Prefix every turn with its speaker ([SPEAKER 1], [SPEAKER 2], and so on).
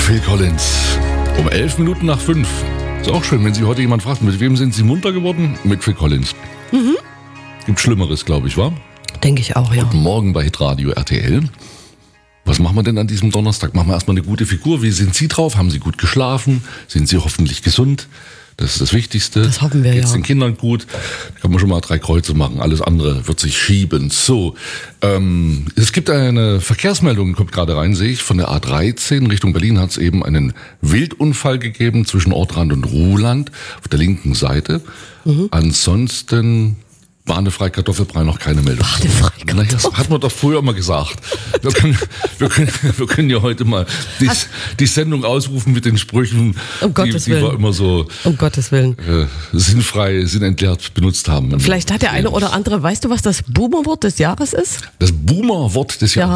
[SPEAKER 1] Phil Collins. Um 11 Minuten nach 5. Ist auch schön, wenn Sie heute jemand fragt, mit wem sind Sie munter geworden? Mit Phil Collins. Gibt Schlimmeres, glaube ich, wa?
[SPEAKER 2] Denke ich auch, ja.
[SPEAKER 1] Guten Morgen bei Hitradio RTL. Was machen wir denn an diesem Donnerstag? Machen wir erstmal eine gute Figur. Wie sind Sie drauf? Haben Sie gut geschlafen? Sind Sie hoffentlich gesund? Das ist das Wichtigste.
[SPEAKER 2] Das hoffen wir,
[SPEAKER 1] Geht's
[SPEAKER 2] ja.
[SPEAKER 1] den Kindern gut? Da kann man schon mal 3 Kreuze machen. Alles andere wird sich schieben. So, es gibt eine Verkehrsmeldung, kommt gerade rein, sehe ich, von der A13 Richtung Berlin hat es eben einen Wildunfall gegeben zwischen Ortrand und Ruhland auf der linken Seite. Ansonsten Bahnefrei Kartoffelbrei noch keine Meldung.
[SPEAKER 2] Bahnefrei
[SPEAKER 1] Naja, das hat man doch früher mal gesagt. Wir können ja heute mal die Sendung ausrufen mit den Sprüchen,
[SPEAKER 2] Um Gottes
[SPEAKER 1] die wir
[SPEAKER 2] Willen.
[SPEAKER 1] immer so
[SPEAKER 2] Um Gottes Willen.
[SPEAKER 1] sinnfrei, sinnentleert benutzt haben.
[SPEAKER 2] Vielleicht hat der eine oder andere, weißt du, was das Boomer-Wort des Jahres ist?
[SPEAKER 1] Das Boomer-Wort des Jahres.
[SPEAKER 2] Ja.